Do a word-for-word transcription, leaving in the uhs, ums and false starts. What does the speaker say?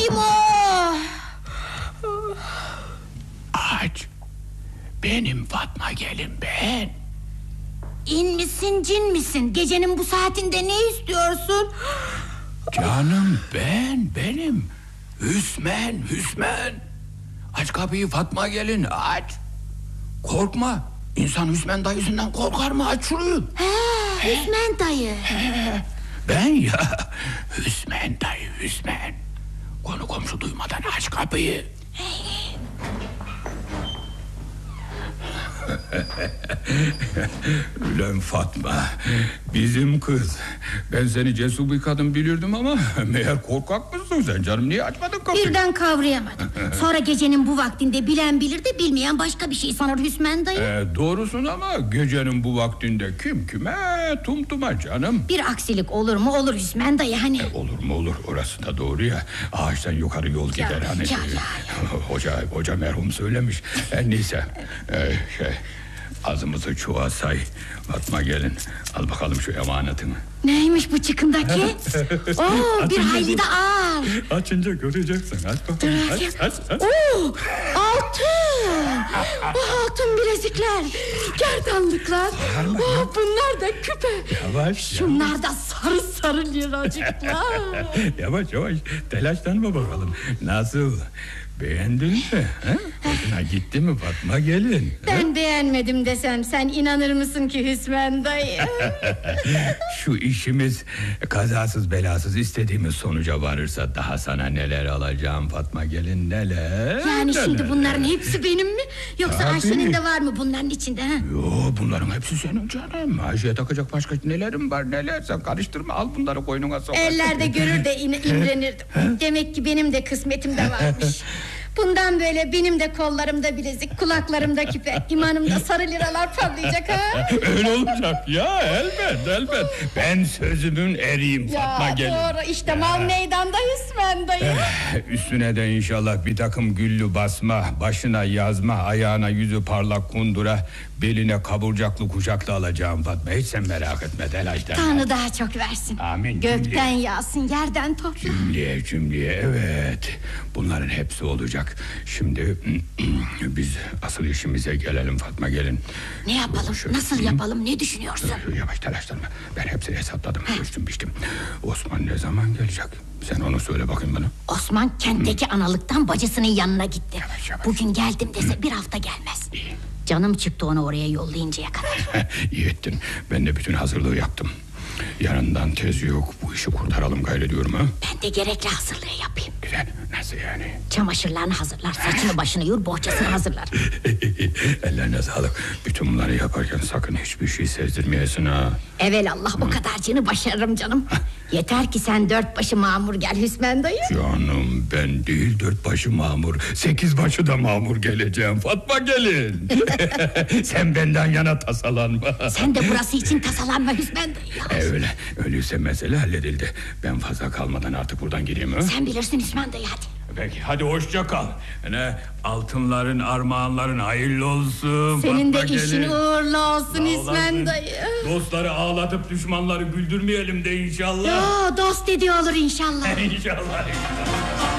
Kim o? Aç. Benim Fatma gelin ben. İn misin cin misin? Gecenin bu saatinde ne istiyorsun? Canım ben benim. Hüsmen Hüsmen. Aç kapıyı Fatma gelin aç. Korkma. İnsan Hüsmen dayısından korkar mı? Aç şurayı. He, Hüsmen dayı. He, ben ya. Hüsmen dayı Hüsmen. Konu komşu duymadan aç kapıyı. Ulan Fatma, bizim kız. Ben seni cesur bir kadın bilirdim ama meğer korkak mısın sen canım? Niye açmadın kapıyı? Birden kavrayamadım. Sonra gecenin bu vaktinde bilen bilir de bilmeyen başka bir şey sanır Hüsmen dayı. Ee, doğrusun ama gecenin bu vaktinde kim kime tumtuma canım. Bir aksilik olur mu olur Hüsmen dayı hani. E, olur mu olur, orası da doğru ya. Ağaçtan yukarı yol gider ya, hani. Ya, ya. Hoca, hoca merhum söylemiş. E, neyse e, şey, azımızı çuğa say. Fatma gelin, al bakalım şu emanetini. Neymiş bu çıkındaki? Oo, bir hayli de ağır. Açınca göreceksin. Aç bakalım. Aç, aç, aç. Oo, altın. O altın bilezikler, gerdanlıklar. Oo, bunlar da küpe. Yavaş. Şunlar da sarı sarı liracıklar. Yavaş yavaş. Telaşlanma bakalım. Nasıl? Beğendin mi? Ha? Hoşuna gitti mi Fatma gelin? Ben ha? beğenmedim desem sen inanır mısın ki Hüsmen dayı? Şu işimiz kazasız belasız istediğimiz sonuca varırsa daha sana neler alacağım Fatma gelin, neler. Yani neler. şimdi bunların hepsi benim mi? Yoksa Tabii. Ayşe'nin de var mı bunların içinde? Ha? Yo, bunların hepsi senin canım. Ayşe'ye takacak başka nelerim var neler, sen karıştırma, al bunları koynuna sok. Ellerde görür de in- imrenirdim. Demek ki benim de kısmetimde varmış. Bundan böyle benim de kollarımda bilezik, kulaklarımda küpe, imanımda sarı liralar parlayacak ha. Öyle olacak ya, elbet elbet. Ben sözümün eriyim Fatma gelin. Ya doğru işte ya. Mal meydanda Hüsmen dayı. Üstüne de inşallah bir takım güllü basma, başına yazma, ayağına yüzü parlak kundura, beline kaburcaklı kuşaklı alacağım Fatma. Hiç sen merak etme, telaşlanma. Tanrı daha çok versin. Amin. Gökten cümleye. yağsın, yerden topla. Cümleye cümleye, evet. Bunların hepsi olacak. Şimdi biz asıl işimize gelelim Fatma gelin. Ne yapalım? Şöyle, nasıl yapalım? Ne düşünüyorsun? Yavaş, telaşlanma. Ben hepsini hesapladım. Ölçtüm biçtim. Osman ne zaman gelecek? Sen onu söyle bakayım bana. Osman kentteki analıktan bacısının yanına gitti. Yavaş, yavaş. Bugün geldim dese bir hafta gelmez. İyi. Canım çıktı onu oraya yollayıncaya kadar. İyi ettin. Ben de bütün hazırlığı yaptım. Yarından tez yok. Bu işi kurtaralım gayrediyorum ha. Ben de gerekli hazırlığı yapayım. Güzel. Nasıl yani? Çamaşırlarını hazırlar, saçını başını yur, bohçasını hazırlar. Ellerine sağlık. Bütün bunları yaparken sakın hiçbir şey sezdirmeyesin ha. Evelallah o kadarcığını başarırım canım. Yeter ki sen dört başı mamur gel Hüsmen dayı. Canım ben değil dört başı mamur, sekiz başı da mamur geleceğim Fatma gelin. Sen benden yana tasalanma. Sen de burası için tasalanma Hüsmen dayı. Öyle, öyleyse mesele halledildi. Ben fazla kalmadan artık buradan gideyim ha. Sen bilirsin Hüsmen dayı hadi. Peki hadi hoşça kal. Ne altınların, armağanların hayırlı olsun. Senin Fatma de işin gelin. uğurlu olsun Hüsmen dayı. Dostları ağlatıp düşmanları güldürmeyelim de inşallah. Yo, dost dediği olur inşallah. İnşallah.